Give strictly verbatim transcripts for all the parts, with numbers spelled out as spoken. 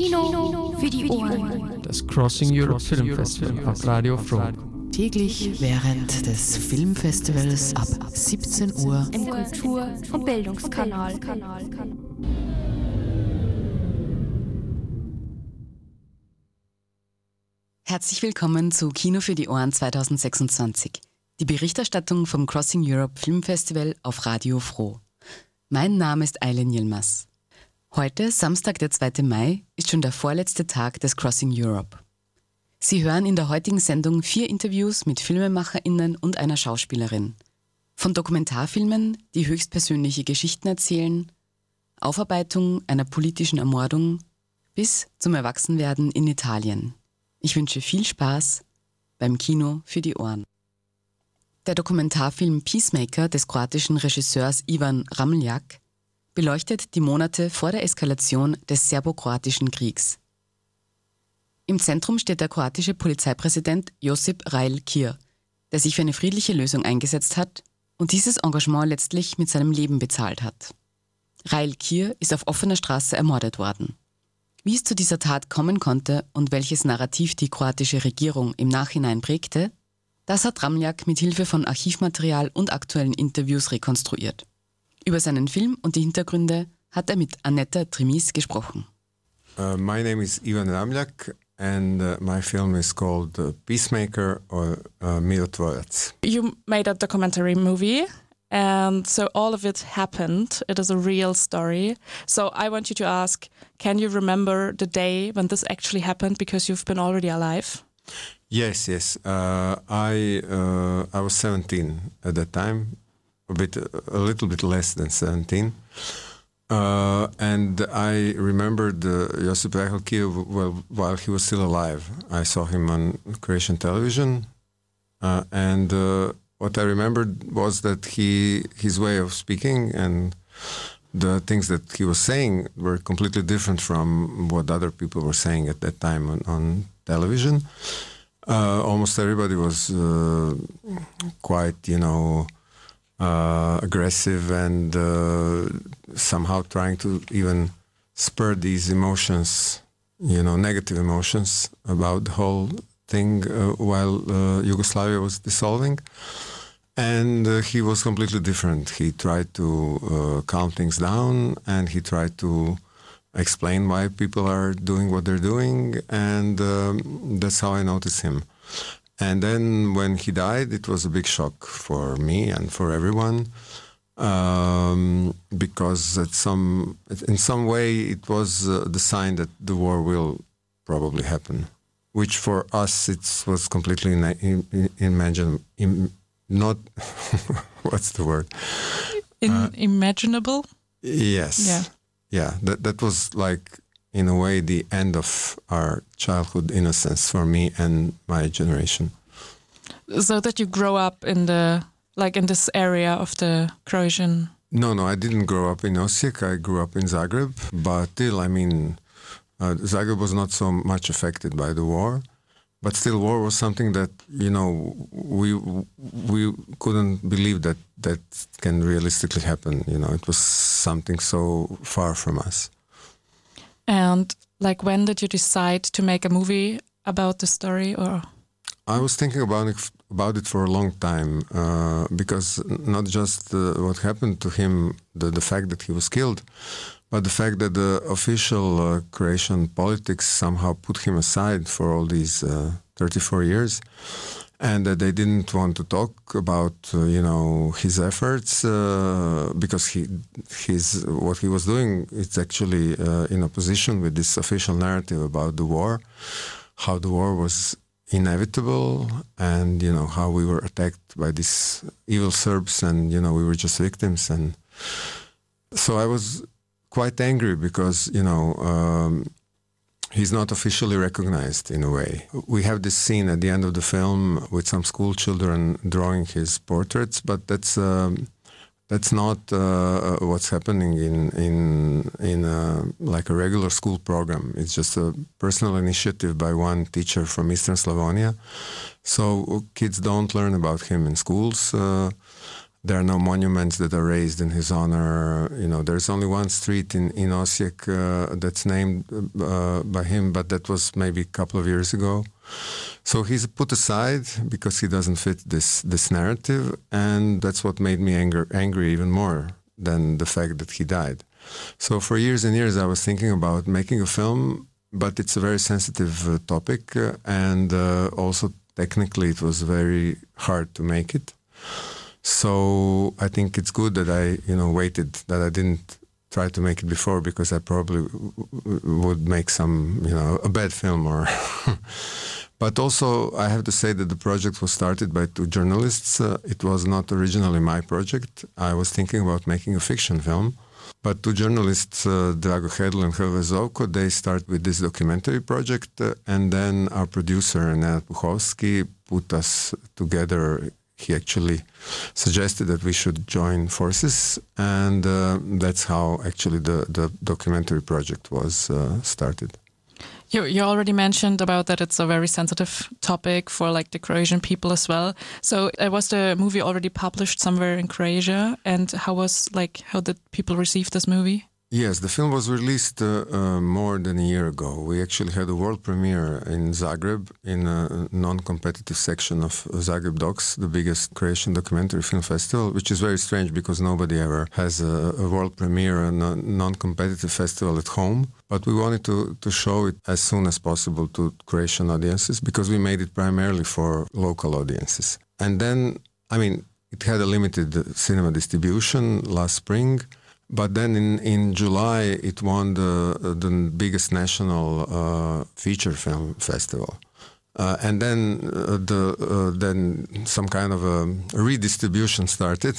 Kino für die Ohren. Das Crossing Europe Film Festival auf Radio Froh. Täglich während des Filmfestivals ab siebzehn Uhr Im Kultur- und Bildungskanal. Herzlich willkommen zu Kino für die Ohren zwanzig sechsundzwanzig, die Berichterstattung vom Crossing Europe Film Festival auf Radio Froh. Mein Name ist Eileen Yilmaz. Heute, Samstag, der zweite Mai, ist schon der vorletzte Tag des Crossing Europe. Sie hören in der heutigen Sendung vier Interviews mit FilmemacherInnen und einer Schauspielerin. Von Dokumentarfilmen, die höchstpersönliche Geschichten erzählen, Aufarbeitung einer politischen Ermordung bis zum Erwachsenwerden in Italien. Ich wünsche viel Spaß beim Kino für die Ohren. Der Dokumentarfilm Peacemaker des kroatischen Regisseurs Ivan Ramljak beleuchtet die Monate vor der Eskalation des serbokroatischen Kriegs. Im Zentrum steht der kroatische Polizeipräsident Josip Rail Kir, der sich für eine friedliche Lösung eingesetzt hat und dieses Engagement letztlich mit seinem Leben bezahlt hat. Rail Kir ist auf offener Straße ermordet worden. Wie es zu dieser Tat kommen konnte und welches Narrativ die kroatische Regierung im Nachhinein prägte, das hat Ramljak mit Hilfe von Archivmaterial und aktuellen Interviews rekonstruiert. Über seinen Film und die Hintergründe hat er mit Aneta Trimis gesprochen. Uh, my name is Ivan Ramljak and uh, my film is called uh, Peacemaker or uh, Mirotvorac. You made a documentary movie and so all of it happened. It is a real story. So I want you to ask, can you remember the day when this actually happened because you've been already alive? Yes, yes. Uh, I uh, I was seventeen at that time, a bit, a little bit less than seventeen. Uh, and I remembered uh, Josip Rail Kir well, while he was still alive. I saw him on Croatian television, uh, and uh, what I remembered was that he his way of speaking and the things that he was saying were completely different from what other people were saying at that time on, on television. Uh, almost everybody was uh, quite, you know, uh, aggressive and uh, somehow trying to even spur these emotions, you know, negative emotions about the whole thing uh, while uh, Yugoslavia was dissolving. And uh, he was completely different. He tried to uh, calm things down and he tried to explain why people are doing what they're doing, and um, that's how I noticed him. And then when he died, it was a big shock for me and for everyone, um, because at some, in some way it was uh, the sign that the war will probably happen, which for us it was completely unimaginable. Not, what's the word? Unimaginable? Uh, yes. Yeah. Yeah, that that was like, in a way, the end of our childhood innocence for me and my generation. So that you grow up in the, like in this area of the Croatian... No, no, I didn't grow up in Osijek. I grew up in Zagreb. But still, I mean, uh, Zagreb was not so much affected by the war. But still, war was something that, you know, we we couldn't believe that that can realistically happen. You know, it was something so far from us. And like, when did you decide to make a movie about the story? Or I was thinking about it about it for a long time uh, because not just uh, what happened to him, the the fact that he was killed, but the fact that the official uh, Croatian politics somehow put him aside for all these uh, thirty-four years, and that they didn't want to talk about, uh, you know, his efforts uh, because he, his what he was doing, it's actually uh, in opposition with this official narrative about the war, how the war was inevitable, and you know how we were attacked by these evil Serbs, and you know we were just victims, and so I was quite angry because, you know, um, he's not officially recognized in a way. We have this scene at the end of the film with some school children drawing his portraits, but that's um, that's not uh, what's happening in in in a, like a regular school program. It's just a personal initiative by one teacher from Eastern Slavonia. So kids don't learn about him in schools. Uh, There are no monuments that are raised in his honor. You know, there's only one street in, in Osijek uh, that's named uh, by him, but that was maybe a couple of years ago. So he's put aside because he doesn't fit this this narrative, and that's what made me anger, angry even more than the fact that he died. So for years and years I was thinking about making a film, but it's a very sensitive uh, topic, uh, and uh, also technically it was very hard to make it. So I think it's good that I, you know, waited, that I didn't try to make it before, because I probably w- would make some, you know, a bad film or... But also I have to say that the project was started by two journalists. Uh, it was not originally my project. I was thinking about making a fiction film. But two journalists, uh, Drago Hedl and Hrvoje Zovko, they start with this documentary project. Uh, and then our producer, Nenad Puhovski, put us together. He actually suggested that we should join forces, and uh, that's how actually the, the documentary project was uh, started. You, you already mentioned about that it's a very sensitive topic for like the Croatian people as well. So uh, was the movie already published somewhere in Croatia, and how was like how did people receive this movie? Yes, the film was released uh, uh, more than a year ago. We actually had a world premiere in Zagreb in a non-competitive section of Zagreb Docs, the biggest Croatian documentary film festival, which is very strange because nobody ever has a, a world premiere, a non-competitive festival at home. But we wanted to, to show it as soon as possible to Croatian audiences because we made it primarily for local audiences. And then, I mean, it had a limited cinema distribution last spring. But then in, in July, it won the, the biggest national uh, feature film festival. Uh, and then uh, the uh, then some kind of a redistribution started.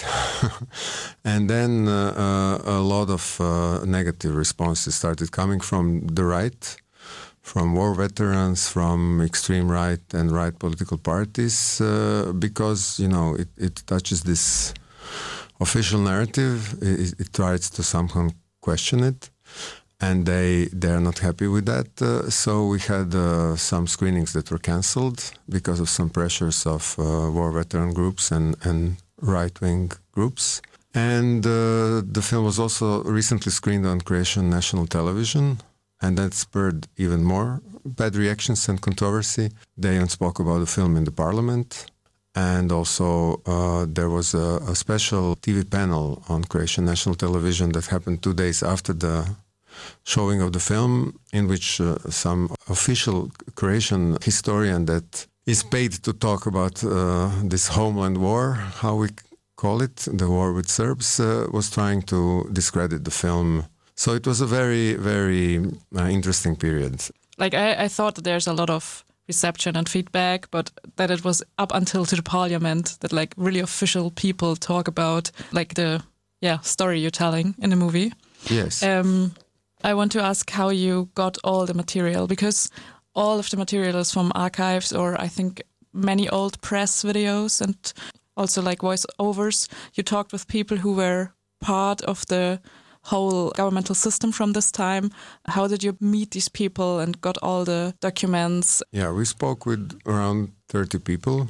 And then uh, uh, a lot of uh, negative responses started coming from the right, from war veterans, from extreme right and right political parties, uh, because, you know, it, it touches this official narrative. It, it tries to somehow question it, and they they are not happy with that. Uh, so we had uh, some screenings that were cancelled because of some pressures of uh, war veteran groups and, and right-wing groups. And uh, the film was also recently screened on Croatian national television, and that spurred even more bad reactions and controversy. They even spoke about the film in the parliament. And also uh, there was a, a special T V panel on Croatian national television that happened two days after the showing of the film, in which uh, some official Croatian historian that is paid to talk about uh, this homeland war, how we call it, the war with Serbs, uh, was trying to discredit the film. So it was a very, very uh, interesting period. Like I, I thought that there's a lot of reception and feedback, but that it was up until to the parliament that like really official people talk about like the yeah story you're telling in the movie. Yes. Um, I want to ask how you got all the material, because all of the material is from archives, or I think many old press videos and also like voiceovers. You talked with people who were part of the whole governmental system from this time. How did you meet these people and got all the documents? Yeah, we spoke with around thirty people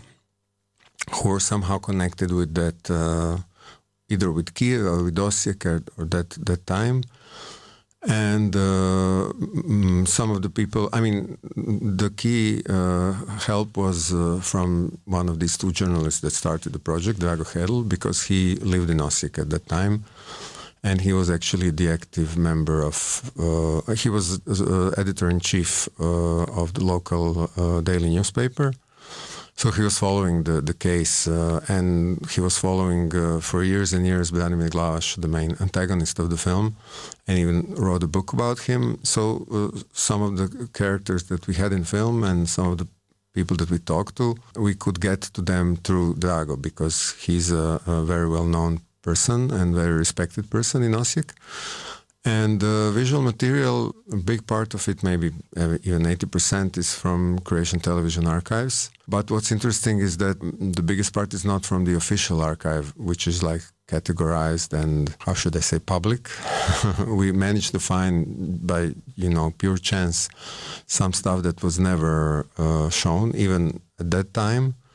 who were somehow connected with that, uh, either with Kiev or with Osijek or, or that, that time. And uh, some of the people, I mean, the key uh, help was uh, from one of these two journalists that started the project, Drago Hedl, because he lived in Osijek at that time. And he was actually the active member of, uh, he was uh, editor-in-chief uh, of the local uh, daily newspaper. So he was following the, the case, uh, and he was following uh, for years and years Branimir Glavaš, the main antagonist of the film, and even wrote a book about him. So uh, some of the characters that we had in film and some of the people that we talked to, we could get to them through Drago, because he's a, a very well-known person and very respected person in Osijek. And uh, visual material, a big part of it, maybe even eighty percent, is from Croatian television archives. But what's interesting is that the biggest part is not from the official archive, which is like categorized and, how should I say, public. We managed to find, by, you know, pure chance, some stuff that was never uh, shown, even at that time.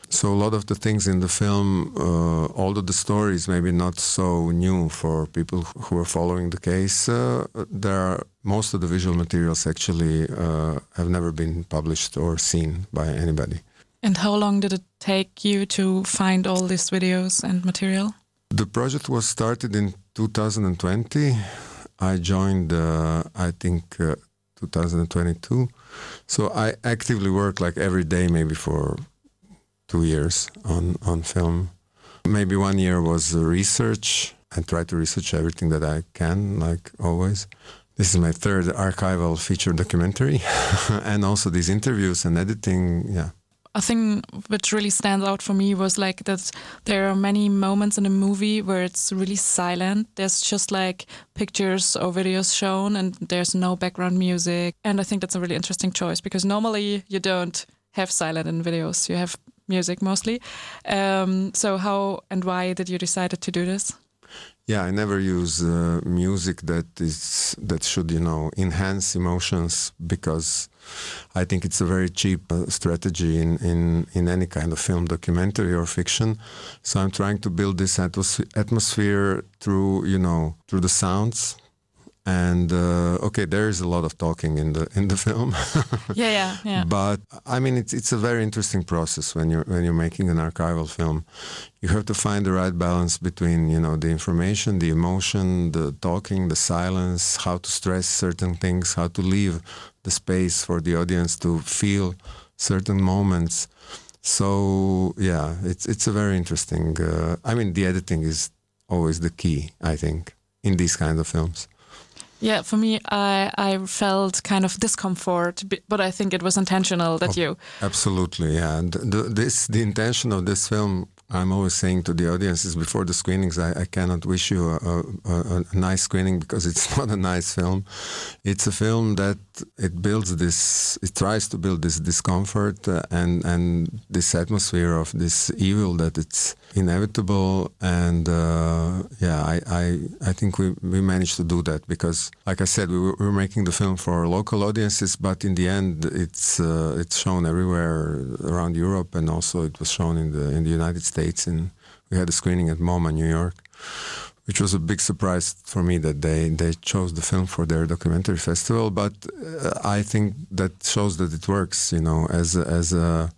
So a lot of the things in the film, uh, although the story is maybe not so new for people who are following the case, uh, there are, most of the visual materials actually uh, have never been published or seen by anybody. And how long did it take you to find all these videos and material? The project was started in two thousand twenty. I joined, uh, I think, uh, two thousand twenty-two. So I actively work like every day, maybe for two years on, on film. Maybe one year was uh, research. I try to research everything that I can, like always. This is my third archival feature documentary. And also these interviews and editing, yeah. A thing which really stands out for me was like that there are many moments in a movie where it's really silent. There's just like pictures or videos shown and there's no background music. And I think that's a really interesting choice because normally you don't have silent in videos. You have music mostly. Um, so how and why did you decide to do this? Yeah, I never use uh, music that is that should, you know, enhance emotions because I think it's a very cheap uh, strategy in, in, in any kind of film, documentary or fiction. So I'm trying to build this atmos- atmosphere through, you know, through the sounds. And uh, okay, there is a lot of talking in the in the film. yeah, yeah, yeah. But I mean, it's it's a very interesting process when you're when you're making an archival film. You have to find the right balance between, you know, the information, the emotion, the talking, the silence, how to stress certain things, how to leave the space for the audience to feel certain moments. So yeah, it's it's a very interesting. Uh, I mean, the editing is always the key, I think, in these kind of films. Yeah, for me, I I felt kind of discomfort, but I think it was intentional that oh, you... Absolutely, yeah. And the, this, the intention of this film, I'm always saying to the audiences before the screenings, I, I cannot wish you a, a, a nice screening because it's not a nice film. It's a film that it builds this, it tries to build this discomfort uh, and, and this atmosphere of this evil that it's inevitable. And uh, yeah, I, I, I think we, we managed to do that because, like I said, we were, we were making the film for local audiences, but in the end, it's uh, it's shown everywhere around Europe, and also it was shown in the in the United States. And we had a screening at MoMA, New York, which was a big surprise for me that they, they chose the film for their documentary festival. But uh, I think that shows that it works, you know, as a, as a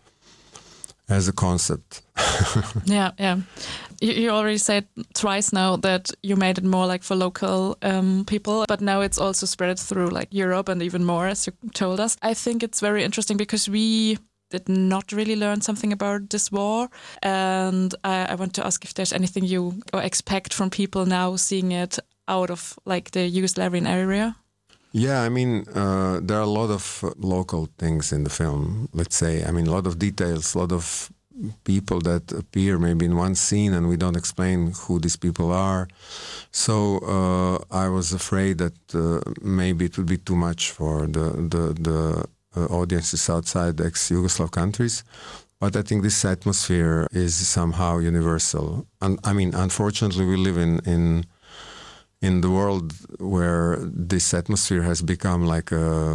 as a concept. yeah, yeah. You, you already said twice now that you made it more like for local um, people, but now it's also spread through like Europe and even more, as you told us. I think it's very interesting because we did not really learn something about this war, and I, I want to ask if there's anything you or expect from people now seeing it out of like the Yugoslavian area. Yeah, I mean, uh, there are a lot of uh, local things in the film, let's say. I mean, a lot of details, a lot of people that appear maybe in one scene and we don't explain who these people are. So uh, I was afraid that uh, maybe it would be too much for the, the, the uh, audiences outside the ex-Yugoslav countries. But I think this atmosphere is somehow universal. And I mean, unfortunately, we live in... in in the world where this atmosphere has become like a,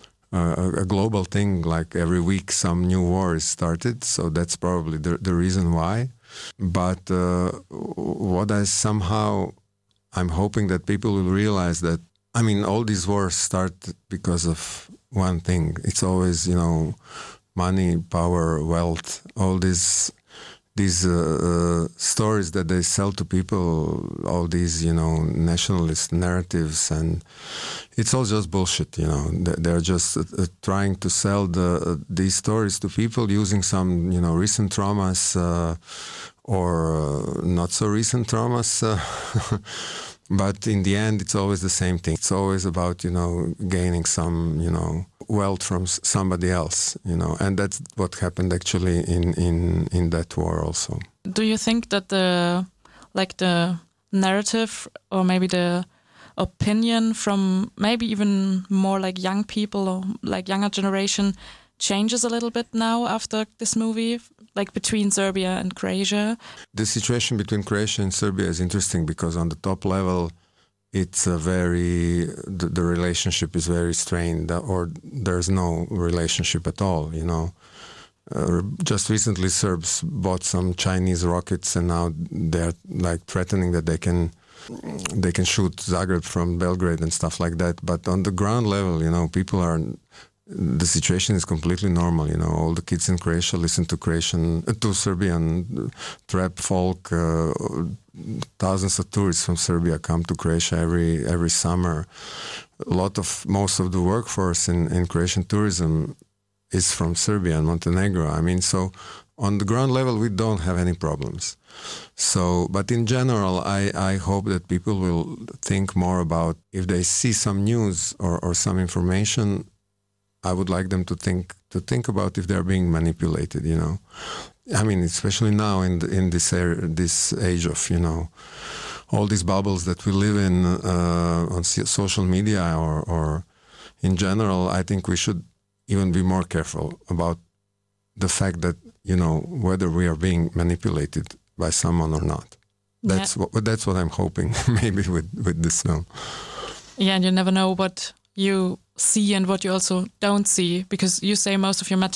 a, a global thing, like every week some new war is started. So that's probably the, the reason why. But uh, what I somehow, I'm hoping that people will realize that, I mean, all these wars start because of one thing. It's always, you know, money, power, wealth, all these these uh, uh, stories that they sell to people, all these, you know, nationalist narratives, and it's all just bullshit, you know. They're just uh, uh, trying to sell the uh, these stories to people using some, you know, recent traumas uh, or uh, not so recent traumas. Uh, but in the end, it's always the same thing. It's always about, you know, gaining some, you know, wealth from somebody else, you know, and that's what happened actually in, in, in that war also. Do you think that the, like the narrative or maybe the opinion from maybe even more like young people or like younger generation changes a little bit now after this movie, like between Serbia and Croatia? The situation between Croatia and Serbia is interesting because on the top level, it's a very, the, the relationship is very strained, or there's no relationship at all, you know. uh, just recently Serbs bought some Chinese rockets, and now they're like threatening that they can they can shoot Zagreb from Belgrade and stuff like that. But on the ground level, you know, people are. The situation is completely normal, you know. All the kids in Croatia listen to Croatian, uh, to Serbian trap folk. Uh, thousands of tourists from Serbia come to Croatia every every summer. A lot of most of the workforce in, in Croatian tourism is from Serbia and Montenegro. I mean, so on the ground level, we don't have any problems. So, but in general, I, I hope that people will think more about if they see some news or, or some information. I would like them to think to think about if they're being manipulated. You know, I mean, especially now in the, in this era, this age of you know, all these bubbles that we live in uh, on social media or or in general. I think we should even be more careful about the fact that you know whether we are being manipulated by someone or not. That's yeah. what that's what I'm hoping maybe with with this film. Yeah, and you never know what you see and what you also don't see, because you say most of your